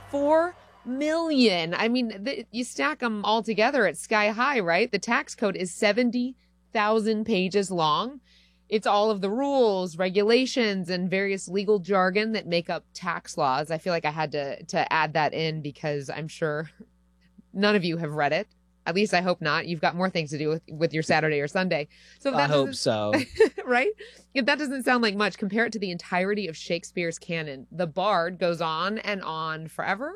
4 million. I mean, you stack them all together, it's sky high, right? The tax code is 70,000 pages long. It's all of the rules, regulations, and various legal jargon that make up tax laws. I feel like I had to add that in because I'm sure none of you have read it. At least I hope not. You've got more things to do with your Saturday or Sunday. So I hope so. Right? If that doesn't sound like much, compare it to the entirety of Shakespeare's canon. The Bard goes on and on forever,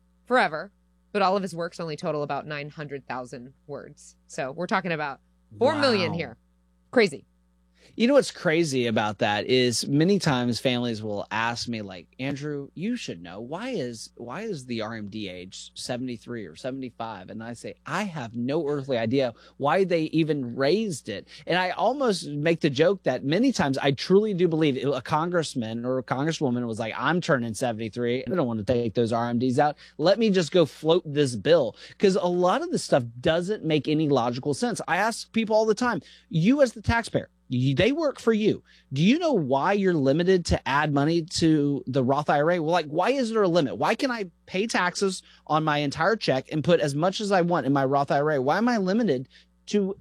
but all of his works only total about 900,000 words. So we're talking about 4 million here. Crazy. You know what's crazy about that is many times families will ask me, like, Andrew, you should know, why is the RMD age 73 or 75? And I say, I have no earthly idea why they even raised it. And I almost make the joke that many times I truly do believe a congressman or a congresswoman was like, I'm turning 73. I don't want to take those RMDs out. Let me just go float this bill, because a lot of this stuff doesn't make any logical sense. I ask people all the time, you as the taxpayer, they work for you. Do you know why you're limited to add money to the Roth IRA? Well, like, why is there a limit? Why can I pay taxes on my entire check and put as much as I want in my Roth IRA? Why am I limited to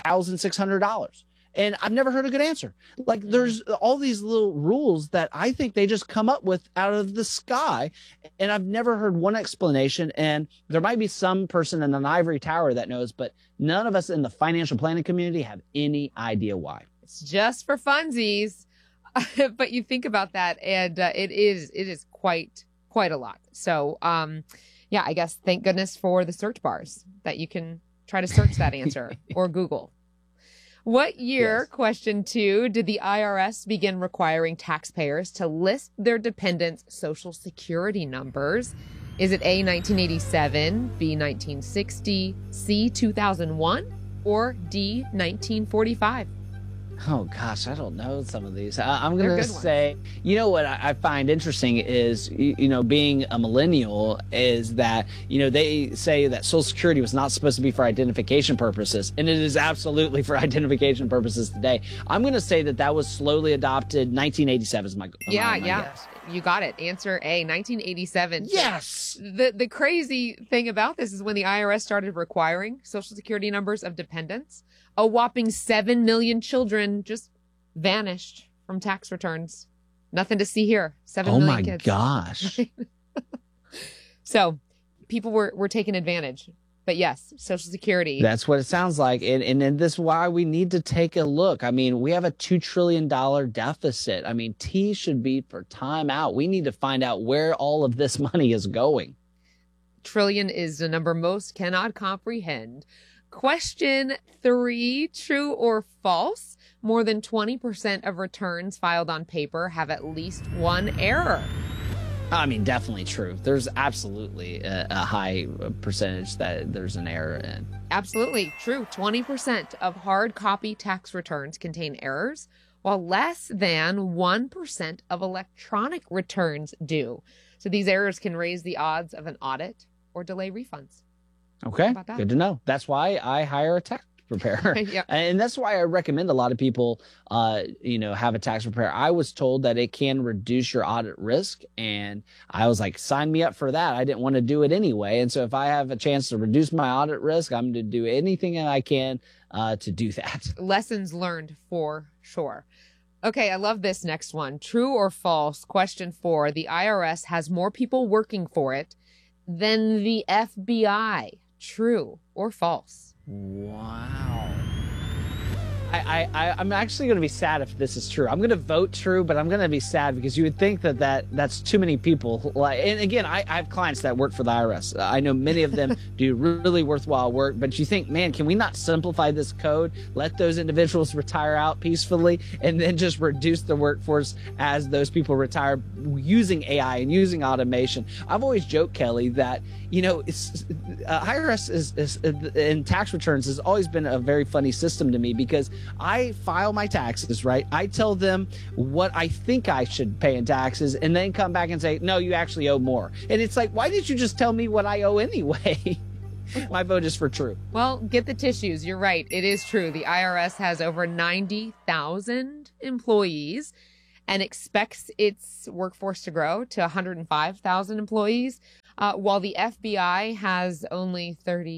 $8,600? And I've never heard a good answer. Like, there's all these little rules that I think they just come up with out of the sky. And I've never heard one explanation. And there might be some person in an ivory tower that knows, but none of us in the financial planning community have any idea why. It's just for funsies. But you think about that, and it is quite a lot. So, yeah, I guess thank goodness for the search bars that you can try to search that answer or Google. What year, Yes. question 2, did the IRS begin requiring taxpayers to list their dependents' social security numbers? Is it A, 1987, B, 1960, C, 2001, or D, 1945? Oh, gosh, I don't know some of these. I'm They're going to good ones. say, you know, what I find interesting is, you know, being a millennial is that, you know, they say that Social Security was not supposed to be for identification purposes, and it is absolutely for identification purposes today. I'm going to say that was slowly adopted. 1987 is my Yeah. guess. You got it. Answer A, 1987. Yes. The crazy thing about this is when the IRS started requiring social security numbers of dependents, a whopping 7 million children just vanished from tax returns. Nothing to see here. 7 million kids. Oh my gosh. So people were taking advantage. But yes, Social Security. That's what it sounds like. And this is why we need to take a look. I mean, we have a $2 trillion deficit. I mean, T should be for time out. We need to find out where all of this money is going. Trillion is the number most cannot comprehend. Question 3, true or false? More than 20% of returns filed on paper have at least one error. I mean, definitely true. There's absolutely a high percentage that there's an error in. Absolutely true. 20% of hard copy tax returns contain errors, while less than 1% of electronic returns do. So these errors can raise the odds of an audit or delay refunds. Okay, How about that? good to know. That's why I hire a tax preparer. Yep. And that's why I recommend a lot of people, have a tax preparer. I was told that it can reduce your audit risk, and I was like, sign me up for that. I didn't want to do it anyway. And so if I have a chance to reduce my audit risk, I'm going to do anything that I can to do that. Lessons learned for sure. Okay, I love this next one. True or false? Question 4. The IRS has more people working for it than the FBI. True or false? Wow. I'm actually going to be sad if this is true. I'm going to vote true, but I'm going to be sad because you would think that's too many people. And again, I have clients that work for the IRS. I know many of them do really worthwhile work, but you think, man, can we not simplify this code? Let those individuals retire out peacefully and then just reduce the workforce as those people retire using AI and using automation. I've always joked, Kelly, that, IRS is in tax returns has always been a very funny system to me because I file my taxes, right? I tell them what I think I should pay in taxes and then come back and say, no, you actually owe more. And it's like, why didn't you just tell me what I owe anyway? My vote is for true. Well, get the tissues. You're right. It is true. The IRS has over 90,000 employees and expects its workforce to grow to 105,000 employees. while the FBI has only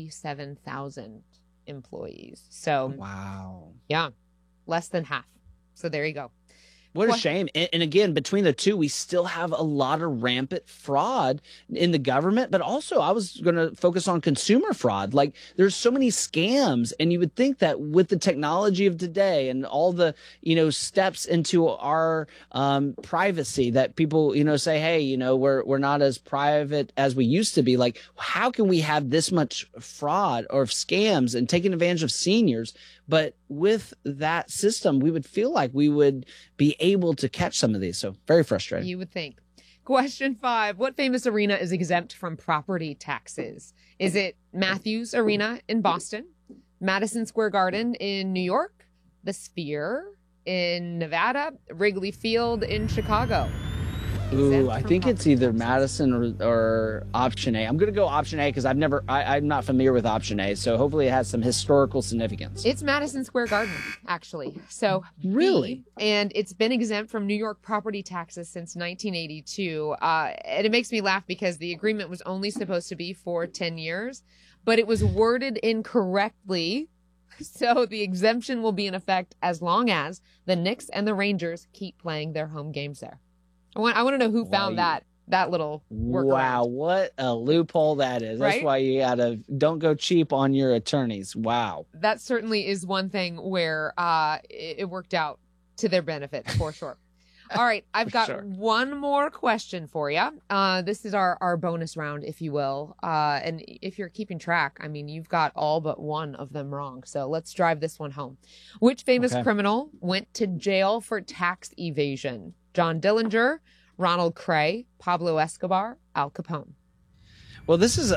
37,000 employees. So, Wow. yeah, less than half. So there you go. What a shame. And again, between the two, we still have a lot of rampant fraud in the government, but also I was going to focus on consumer fraud. Like there's so many scams, and you would think that with the technology of today and all the, steps into our privacy that people, say, hey, we're not as private as we used to be. Like, how can we have this much fraud or scams and taking advantage of seniors? But with that system, we would feel like we would be able to catch some of these. So very frustrating. You would think. Question 5. What famous arena is exempt from property taxes? Is it Matthews Arena in Boston, Madison Square Garden in New York, the Sphere in Nevada, Wrigley Field in Chicago? Ooh, I think it's either Madison or option A. I'm going to go option A because I'm not familiar with option A. So hopefully it has some historical significance. It's Madison Square Garden, actually. So really? And it's been exempt from New York property taxes since 1982. And it makes me laugh because the agreement was only supposed to be for 10 years, but it was worded incorrectly. So the exemption will be in effect as long as the Knicks and the Rangers keep playing their home games there. I want to know who found that little workaround. Wow, what a loophole that is. That's right? Why you don't go cheap on your attorneys. Wow. That certainly is one thing where it worked out to their benefit for sure. All right, I've got one more question for you. This is our bonus round, if you will. And if you're keeping track, I mean, you've got all but one of them wrong. So let's drive this one home. Which famous criminal went to jail for tax evasion? John Dillinger, Ronald Cray, Pablo Escobar, Al Capone. Well, this is,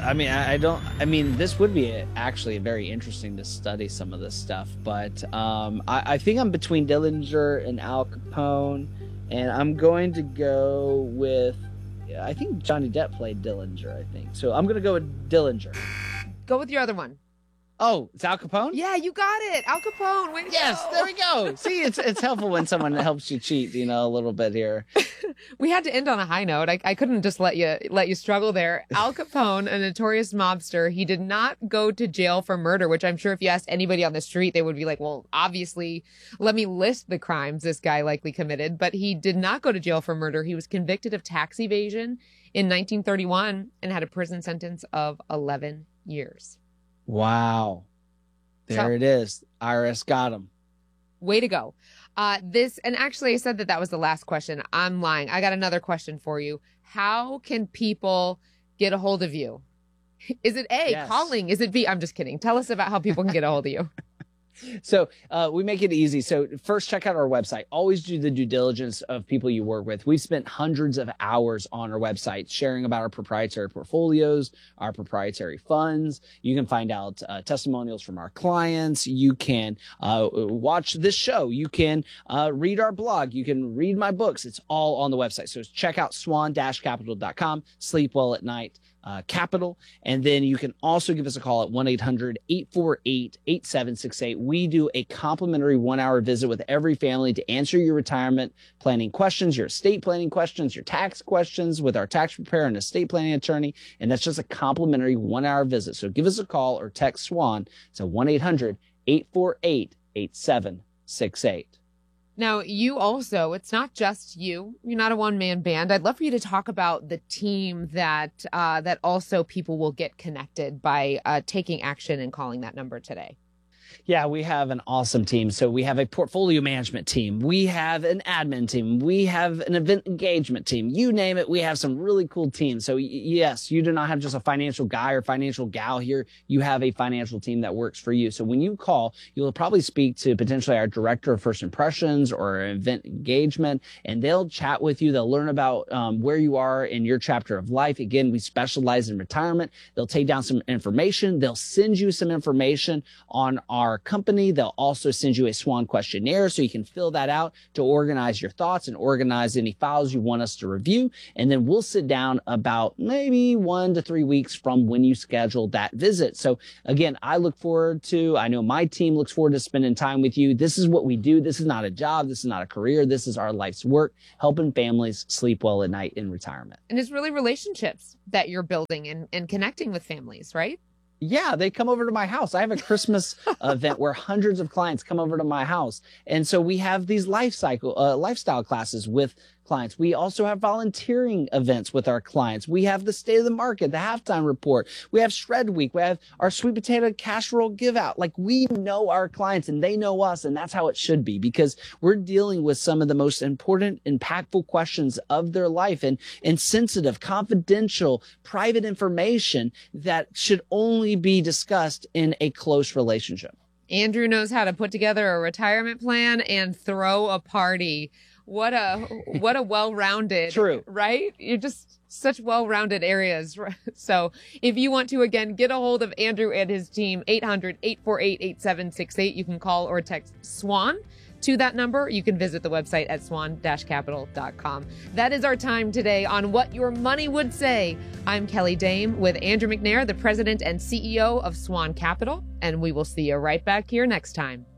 this would be actually very interesting to study some of this stuff, but I think I'm between Dillinger and Al Capone, and I'm going to go with, I think Johnny Depp played Dillinger, I think. So I'm going to go with Dillinger. Go with your other one. Oh, it's Al Capone? Yeah, you got it. Al Capone. Way to go. There we go. See, it's helpful when someone helps you cheat, a little bit here. We had to end on a high note. I couldn't just let you struggle there. Al Capone, a notorious mobster, he did not go to jail for murder, which I'm sure if you asked anybody on the street, they would be like, well, obviously, let me list the crimes this guy likely committed. But he did not go to jail for murder. He was convicted of tax evasion in 1931 and had a prison sentence of 11 years. Wow. There it is. IRS got him. Way to go. And actually I said that was the last question. I'm lying. I got another question for you. How can people get a hold of you? Is it A, calling? Is it B? I'm just kidding. Tell us about how people can get a hold of you. So we make it easy. So first, check out our website. Always do the due diligence of people you work with. We've spent hundreds of hours on our website sharing about our proprietary portfolios, our proprietary funds. You can find out testimonials from our clients. You can watch this show. You can read our blog. You can read my books. It's all on the website. So check out swan-capital.com. Sleep well at night. Capital. And then you can also give us a call at 1-800-848-8768. We do a complimentary 1-hour visit with every family to answer your retirement planning questions, your estate planning questions, your tax questions with our tax preparer and estate planning attorney. And that's just a complimentary 1-hour visit. So give us a call or text Swan. It's 1-800-848-8768. Now, you also, it's not just you. You're not a one-man band. I'd love for you to talk about the team that also people will get connected by taking action and calling that number today. Yeah, we have an awesome team. So we have a portfolio management team. We have an admin team. We have an event engagement team. You name it, we have some really cool teams. So yes, you do not have just a financial guy or financial gal here. You have a financial team that works for you. So when you call, you'll probably speak to potentially our director of first impressions or event engagement, and they'll chat with you. They'll learn about where you are in your chapter of life. Again, we specialize in retirement. They'll take down some information. They'll send you some information on our our company. They'll also send you a SWAN questionnaire so you can fill that out to organize your thoughts and organize any files you want us to review. And then we'll sit down about maybe 1 to 3 weeks from when you schedule that visit. So again, I know my team looks forward to spending time with you. This is what we do. This is not a job. This is not a career. This is our life's work, helping families sleep well at night in retirement. And it's really relationships that you're building and connecting with families, right? Yeah, they come over to my house. I have a Christmas event where hundreds of clients come over to my house. And so we have these lifestyle classes with clients. We also have volunteering events with our clients. We have the state of the market, the halftime report. We have Shred Week. We have our sweet potato casserole give out. Like, we know our clients and they know us, and that's how it should be, because we're dealing with some of the most important, impactful questions of their life and sensitive, confidential, private information that should only be discussed in a close relationship. Andrew knows how to put together a retirement plan and throw a party. What a well-rounded, True, right? You're just such well-rounded areas. So if you want to, again, get a hold of Andrew and his team, 800-848-8768. You can call or text SWAN to that number. You can visit the website at swan-capital.com. That is our time today on What Your Money Would Say. I'm Kelly Dame with Andrew McNair, the president and CEO of Swan Capital, and we will see you right back here next time.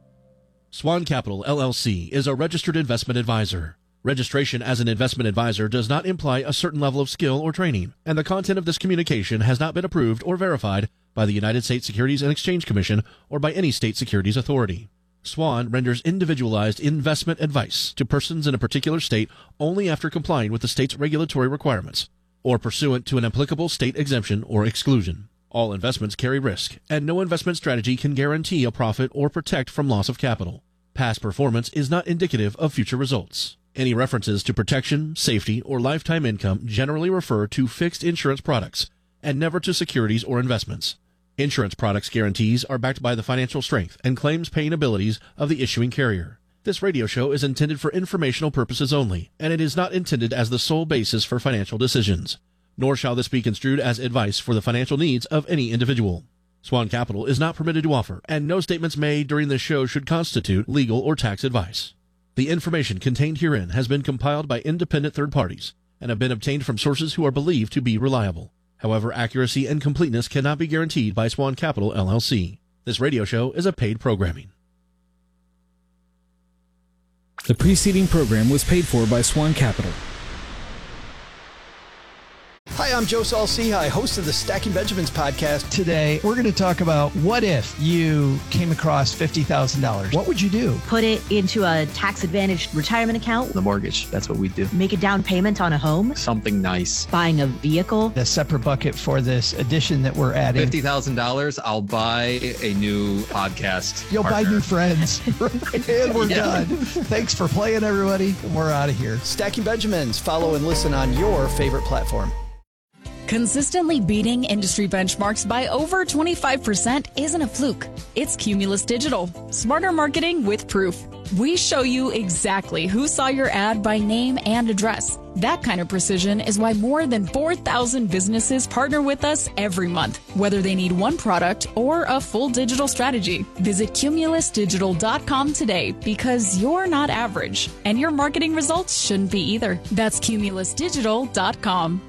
Swan Capital, LLC, is a registered investment advisor. Registration as an investment advisor does not imply a certain level of skill or training, and the content of this communication has not been approved or verified by the United States Securities and Exchange Commission or by any state securities authority. Swan renders individualized investment advice to persons in a particular state only after complying with the state's regulatory requirements or pursuant to an applicable state exemption or exclusion. All investments carry risk, and no investment strategy can guarantee a profit or protect from loss of capital. Past performance is not indicative of future results. Any references to protection, safety, or lifetime income generally refer to fixed insurance products and never to securities or investments. Insurance products guarantees are backed by the financial strength and claims-paying abilities of the issuing carrier. This radio show is intended for informational purposes only, and it is not intended as the sole basis for financial decisions. Nor shall this be construed as advice for the financial needs of any individual. Swan Capital is not permitted to offer, and no statements made during this show should constitute legal or tax advice. The information contained herein has been compiled by independent third parties and have been obtained from sources who are believed to be reliable. However, accuracy and completeness cannot be guaranteed by Swan Capital, LLC. This radio show is a paid programming. The preceding program was paid for by Swan Capital. Hi, I'm Joe Saul-Sehy, host of the Stacking Benjamins podcast. Today, we're going to talk about what if you came across $50,000? What would you do? Put it into a tax-advantaged retirement account. The mortgage, that's what we do. Make a down payment on a home. Something nice. Buying a vehicle. A separate bucket for this addition that we're adding. $50,000, I'll buy a new podcast. You'll partner. buy new friends. And we're done. Thanks for playing, everybody. And we're out of here. Stacking Benjamins. Follow and listen on your favorite platform. Consistently beating industry benchmarks by over 25% isn't a fluke. It's Cumulus Digital. Smarter marketing with proof. We show you exactly who saw your ad by name and address. That kind of precision is why more than 4,000 businesses partner with us every month, whether they need one product or a full digital strategy. Visit cumulusdigital.com today, because you're not average, and your marketing results shouldn't be either. That's cumulusdigital.com.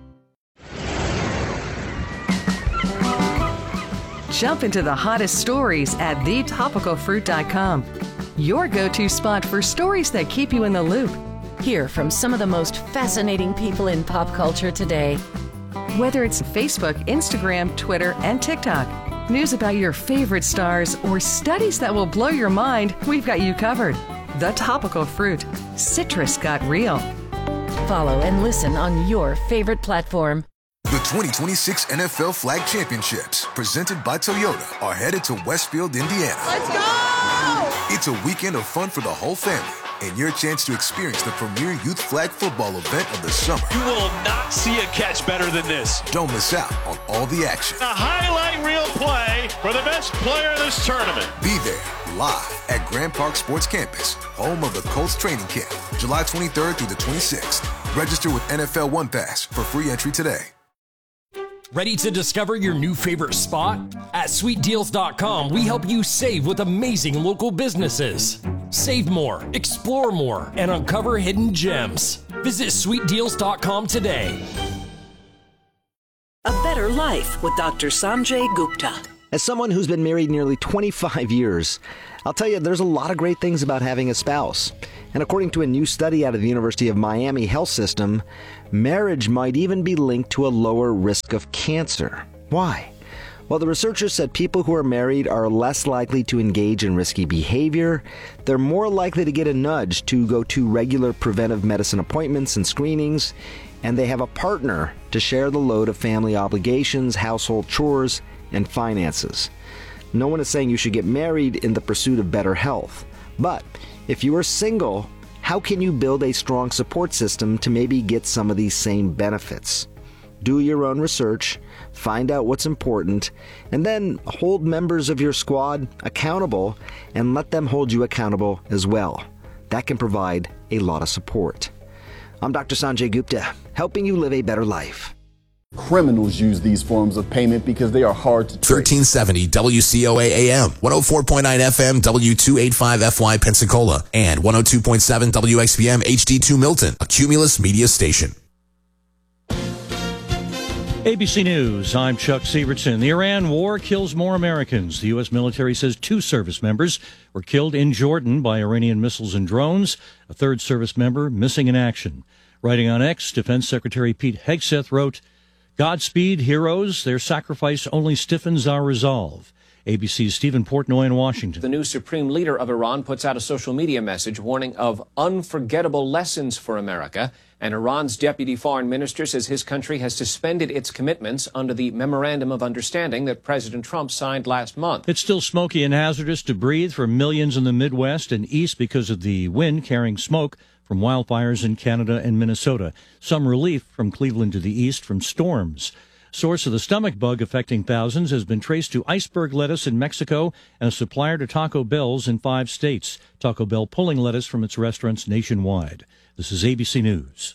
Jump into the hottest stories at thetopicalfruit.com. Your go-to spot for stories that keep you in the loop. Hear from some of the most fascinating people in pop culture today. Whether it's Facebook, Instagram, Twitter, and TikTok, news about your favorite stars, or studies that will blow your mind, we've got you covered. The Topical Fruit. Citrus got real. Follow and listen on your favorite platform. The 2026 NFL Flag Championships, presented by Toyota, are headed to Westfield, Indiana. Let's go! It's a weekend of fun for the whole family and your chance to experience the premier youth flag football event of the summer. You will not see a catch better than this. Don't miss out on all the action. A highlight reel play for the best player of this tournament. Be there live at Grand Park Sports Campus, home of the Colts training camp, July 23rd through the 26th. Register with NFL One Pass for free entry today. Ready to discover your new favorite spot? At SweetDeals.com, we help you save with amazing local businesses. Save more, explore more, and uncover hidden gems. Visit SweetDeals.com today. A better life with Dr. Sanjay Gupta. As someone who's been married nearly 25 years, I'll tell you there's a lot of great things about having a spouse. And according to a new study out of the University of Miami Health System, marriage might even be linked to a lower risk of cancer. Why? Well, the researchers said people who are married are less likely to engage in risky behavior, they're more likely to get a nudge to go to regular preventive medicine appointments and screenings, and they have a partner to share the load of family obligations, household chores, and finances. No one is saying you should get married in the pursuit of better health. But if you are single, how can you build a strong support system to maybe get some of these same benefits? Do your own research, find out what's important, and then hold members of your squad accountable and let them hold you accountable as well. That can provide a lot of support. I'm Dr. Sanjay Gupta, helping you live a better life. Criminals use these forms of payment because they are hard to trace. 1370 WCOA AM, 104.9 FM W285FY Pensacola, and 102.7 WXPM HD2 Milton, a Cumulus media station. ABC News, I'm Chuck Sievertson. The Iran war kills more Americans. The U.S. military says 2 service members were killed in Jordan by Iranian missiles and drones. A 3rd service member missing in action. Writing on X, Defense Secretary Pete Hegseth wrote, "Godspeed, heroes. Their sacrifice only stiffens our resolve." ABC's Stephen Portnoy in Washington. The new supreme leader of Iran puts out a social media message warning of unforgettable lessons for America. And Iran's deputy foreign minister says his country has suspended its commitments under the Memorandum of Understanding that President Trump signed last month. It's still smoky and hazardous to breathe for millions in the Midwest and East because of the wind carrying smoke from wildfires in Canada and Minnesota. Some relief from Cleveland to the east from storms. Source of the stomach bug affecting thousands has been traced to iceberg lettuce in Mexico and a supplier to Taco Bell's in 5 states. Taco Bell pulling lettuce from its restaurants nationwide. This is ABC News.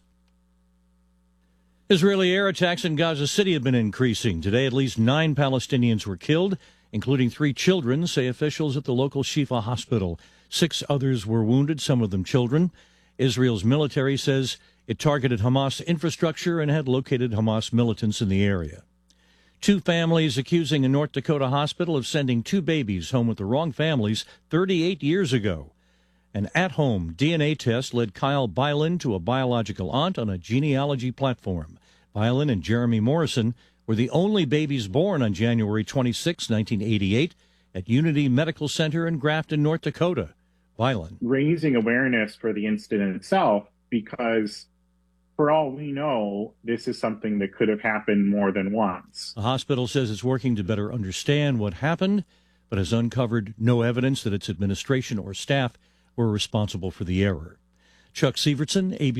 Israeli air attacks in Gaza City have been increasing. Today, at least 9 Palestinians were killed, including 3 children, say officials at the local Shifa hospital. 6 others were wounded, some of them children. Israel's military says it targeted Hamas infrastructure and had located Hamas militants in the area. 2 families accusing a North Dakota hospital of sending 2 babies home with the wrong families 38 years ago. An at-home DNA test led Kyle Byland to a biological aunt on a genealogy platform. Byland and Jeremy Morrison were the only babies born on January 26, 1988, at Unity Medical Center in Grafton, North Dakota. Byland. Raising awareness for the incident itself, because for all we know, this is something that could have happened more than once. The hospital says it's working to better understand what happened, but has uncovered no evidence that its administration or staff were responsible for the error. Chuck Sievertson, ABC.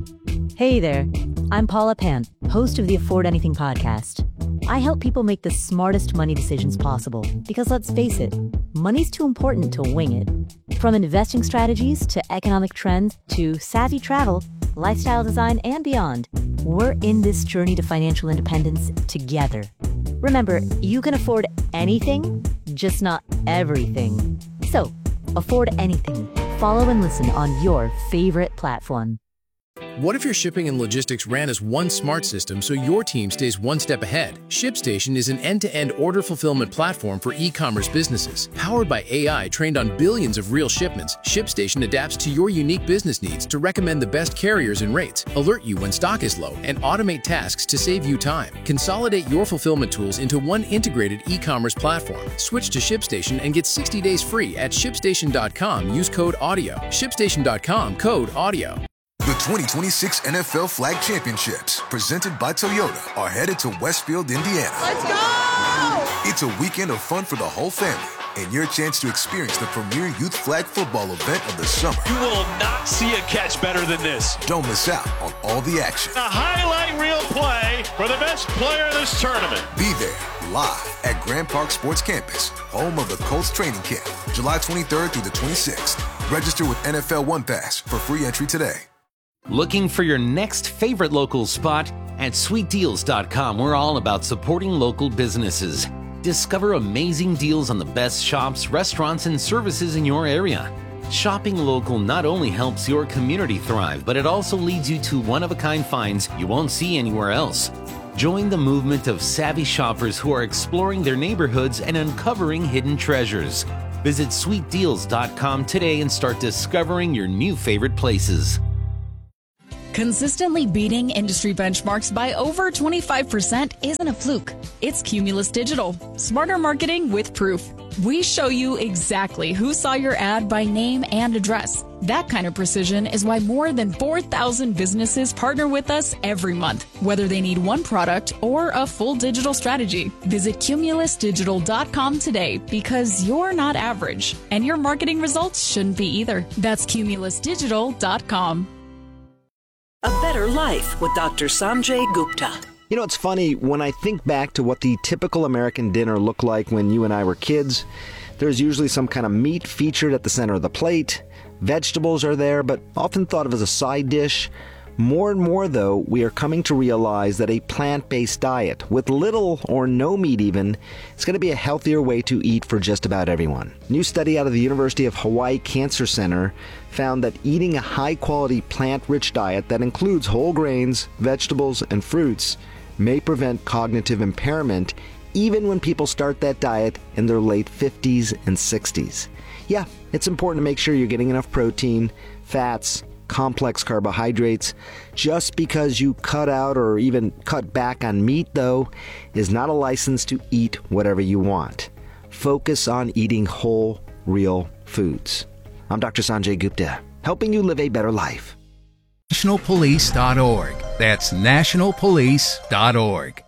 Hey there, I'm Paula Pant, host of the Afford Anything podcast. I help people make the smartest money decisions possible because, let's face it, money's too important to wing it. From investing strategies to economic trends to savvy travel, lifestyle design, and beyond, we're in this journey to financial independence together. Remember, you can afford anything, just not everything. So, afford anything. Follow and listen on your favorite platform. What if your shipping and logistics ran as one smart system so your team stays one step ahead? ShipStation is an end-to-end order fulfillment platform for e-commerce businesses. Powered by AI trained on billions of real shipments, ShipStation adapts to your unique business needs to recommend the best carriers and rates, alert you when stock is low, and automate tasks to save you time. Consolidate your fulfillment tools into one integrated e-commerce platform. Switch to ShipStation and get 60 days free at ShipStation.com. Use code AUDIO. ShipStation.com, code AUDIO. The 2026 NFL Flag Championships, presented by Toyota, are headed to Westfield, Indiana. Let's go! It's a weekend of fun for the whole family and your chance to experience the premier youth flag football event of the summer. You will not see a catch better than this. Don't miss out on all the action. A highlight reel play for the best player in this tournament. Be there live at Grand Park Sports Campus, home of the Colts training camp, July 23rd through the 26th. Register with NFL One Pass for free entry today. Looking for your next favorite local spot? At SweetDeals.com, we're all about supporting local businesses. Discover amazing deals on the best shops, restaurants, and services in your area. Shopping local not only helps your community thrive, but it also leads you to one-of-a-kind finds you won't see anywhere else. Join the movement of savvy shoppers who are exploring their neighborhoods and uncovering hidden treasures. Visit SweetDeals.com today and start discovering your new favorite places. Consistently beating industry benchmarks by over 25% isn't a fluke. It's Cumulus Digital. Smarter marketing with proof. We show you exactly who saw your ad by name and address. That kind of precision is why more than 4,000 businesses partner with us every month, whether they need one product or a full digital strategy. Visit CumulusDigital.com today because you're not average, and your marketing results shouldn't be either. That's CumulusDigital.com. A Better Life with Dr. Sanjay Gupta. You know, it's funny, when I think back to what the typical American dinner looked like when you and I were kids, there's usually some kind of meat featured at the center of the plate. Vegetables are there, but often thought of as a side dish. More and more, though, we are coming to realize that a plant-based diet, with little or no meat even, is going to be a healthier way to eat for just about everyone. A new study out of the University of Hawaii Cancer Center found that eating a high-quality plant-rich diet that includes whole grains, vegetables, and fruits may prevent cognitive impairment even when people start that diet in their late 50s and 60s. Yeah, it's important to make sure you're getting enough protein, fats, complex carbohydrates. Just because you cut out or even cut back on meat, though, is not a license to eat whatever you want. Focus on eating whole, real foods. I'm Dr. Sanjay Gupta, helping you live a better life. NationalPolice.org. That's nationalpolice.org.